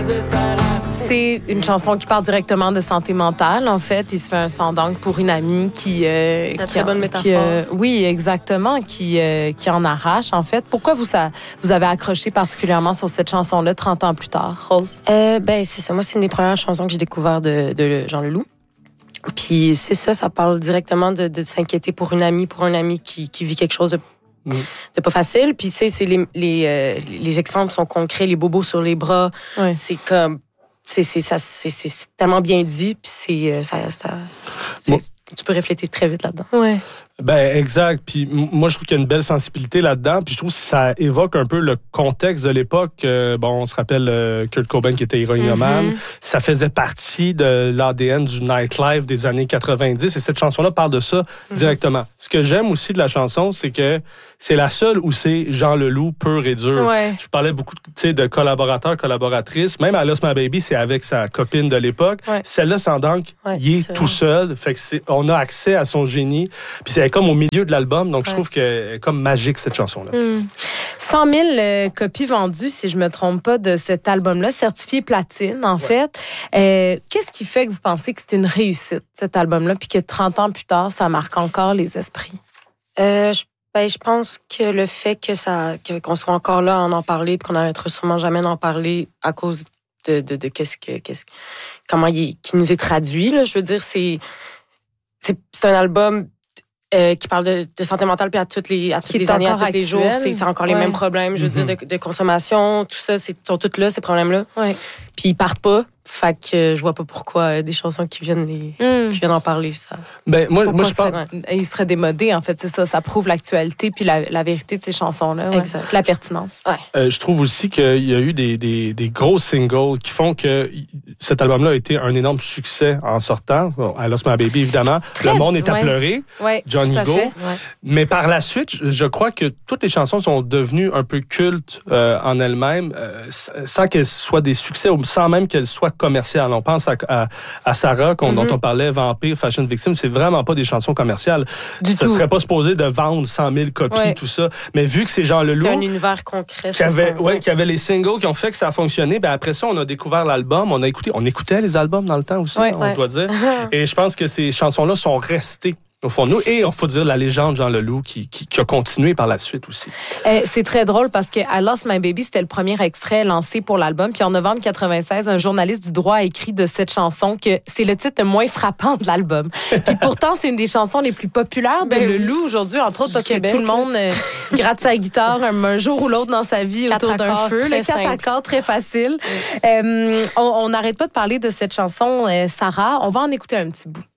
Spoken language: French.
C'est une chanson qui parle directement de santé mentale, en fait. Il se fait un sang d'encre pour une amie qui... très bonne métaphore. Oui, exactement, qui en arrache, en fait. Pourquoi vous avez accroché particulièrement sur cette chanson-là 30 ans plus tard, Rose? C'est ça. Moi, c'est une des premières chansons que j'ai découvert de Jean Leloup. Puis c'est ça parle directement de s'inquiéter pour une amie qui vit quelque chose de pas facile. Puis tu sais, c'est les exemples sont concrets, les bobos sur les bras. Ouais. C'est comme c'est tellement bien dit. Puis tu peux réfléchir très vite là-dedans. Ouais. Ben exact. Puis moi, je trouve qu'il y a une belle sensibilité là-dedans. Puis je trouve que ça évoque un peu le contexte de l'époque. On se rappelle Kurt Cobain qui était héroïnomane. Mm-hmm. Ça faisait partie de l'ADN du nightlife des années 90. Et cette chanson-là parle de ça directement. Ce que j'aime aussi de la chanson, c'est que c'est la seule où c'est Jean Leloup pur et dur. Ouais. Je parlais beaucoup de collaborateurs, collaboratrices. Même à Lost My Baby, c'est avec sa copine de l'époque. Ouais. Celle-là, sans donc, il est tout seul. Fait que on a accès à son génie. Puis c'est comme au milieu de l'album, donc je trouve qu'elle est comme magique, cette chanson-là. 100 000 copies vendues, si je me trompe pas, de cet album-là, certifié platine, en fait. Qu'est-ce qui fait que vous pensez que c'est une réussite, cet album-là, puis que 30 ans plus tard, ça marque encore les esprits? Je pense que le fait qu'on soit encore là à en parler, puis qu'on n'arrêtera sûrement jamais d'en parler à cause de comment qui nous est traduit, là, je veux dire, c'est un album qui parle de santé mentale, puis à toutes les années, à tous les jours, c'est encore les mêmes problèmes, je veux dire, de consommation, tout ça, sont tous là, ces problèmes-là. Ouais. Puis ils partent pas. Fait que je vois pas pourquoi des chansons qui viennent en parler, ça. Ben, moi je pense... Ils seraient démodés, en fait, c'est ça. Ça prouve l'actualité puis la vérité de ces chansons-là. Ouais. Exact. La pertinence. Ouais. Je trouve aussi qu'il y a eu des gros singles qui font que cet album-là a été un énorme succès en sortant. Bon, I Lost My Baby, évidemment. Le monde est à pleurer. Ouais, Johnny Go. Ouais. Mais par la suite, je crois que toutes les chansons sont devenues un peu cultes en elles-mêmes, sans qu'elles soient des succès ou sans même qu'elles soient commerciales. On pense à Sarah, dont on parlait, Vampire, Fashion Victim, c'est vraiment pas des chansons commerciales. Ça serait pas supposé de vendre 100 000 copies, tout ça. Mais vu que ces gens Leloup... C'est un univers concret. Qui avait les singles qui ont fait que ça a fonctionné, ben après ça, on a découvert l'album, on écoutait les albums dans le temps aussi, on doit dire. Et je pense que ces chansons-là sont restées au fond de nous. Et il faut dire la légende Jean Leloup qui a continué par la suite aussi. C'est très drôle parce que I Lost My Baby, c'était le premier extrait lancé pour l'album. Puis en novembre 96, un journaliste du droit a écrit de cette chanson que c'est le titre le moins frappant de l'album. Puis pourtant, c'est une des chansons les plus populaires de Leloup aujourd'hui, entre autres, parce que tout le monde gratte sa guitare un jour ou l'autre dans sa vie autour d'un feu. Le 4 accords, très facile. On n'arrête pas de parler de cette chanson, Sarah. On va en écouter un petit bout.